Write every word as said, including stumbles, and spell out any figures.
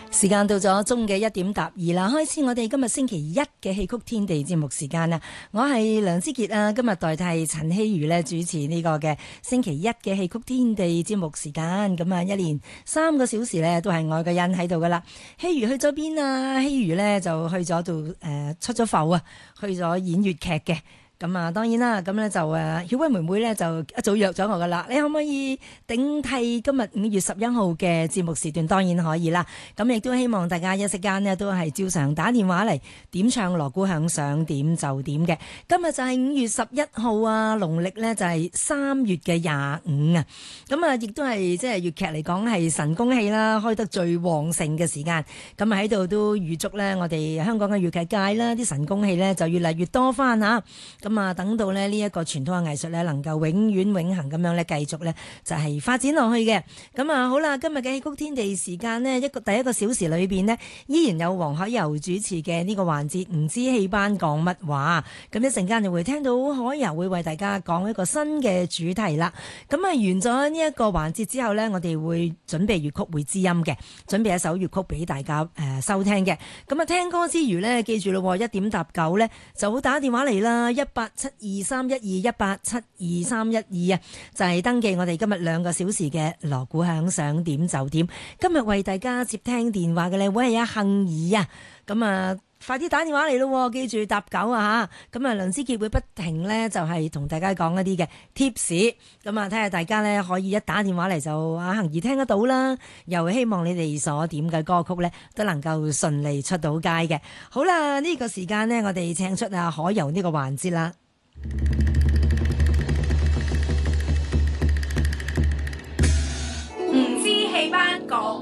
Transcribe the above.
時間到咗中午嘅一點踏二啦，開始我哋今日星期一嘅戲曲天地節目時間啦。我係梁之傑啊，今日代替陳希如咧主持呢個嘅星期一嘅戲曲天地節目時間。咁啊，一連三個小時咧都係我個人喺度噶啦。希如去咗邊啊？希如咧就去咗度誒出咗埠啊，去咗演粵劇嘅。咁啊，當然啦，咁咧就誒，曉威妹妹咧就一早約咗我噶啦。你可唔可以頂替今日五月十一號嘅節目時段？當然可以啦。咁亦都希望大家一息間呢都係照常打電話嚟點唱鑼鼓響，想點就點嘅。今日就係五月十一號啊，農曆咧就係三月嘅廿五啊。咁啊，亦都係即係粵劇嚟講係神功戲啦，開得最旺盛嘅時間。咁啊喺度都預祝咧，我哋香港嘅粵劇界啦，啲神功戲咧就越嚟越多翻嚇。咁啊，等到咧呢一個傳統嘅藝術咧，能夠永遠永恆咁樣咧繼續咧，就係發展落去嘅。咁啊，好啦，今日嘅戲曲天地時間呢，一個第一個小時裏邊呢，依然有黃海柔主持嘅呢個環節，唔知戲班講乜話。咁一陣間就會聽到海柔會為大家講一個新嘅主題啦。咁啊，完咗呢一個環節之後呢，我哋會準備粵曲會知音嘅，準備一首粵曲俾大家誒、呃、收聽嘅。咁啊，聽歌之餘呢，記住咯，一點搭九呢，就好打電話嚟啦，一八七二三一二一八七二三一二啊，就係、是、登記我哋今日兩個小時嘅鑼鼓響，想點就點。今日為大家接聽電話嘅咧，會係阿杏兒啊。咁啊，快啲打電話嚟咯，記住搭九啊吓。咁啊，梁思傑會不停咧，就係、是、同大家講一啲嘅 tips。咁啊，睇下大家咧可以一打電話嚟就阿杏兒聽得到啦。又希望你哋所點嘅歌曲咧都能夠順利出到街嘅。好啦，呢、這個時間呢，我哋請出阿海柔呢個環節啦。 唔知戲班講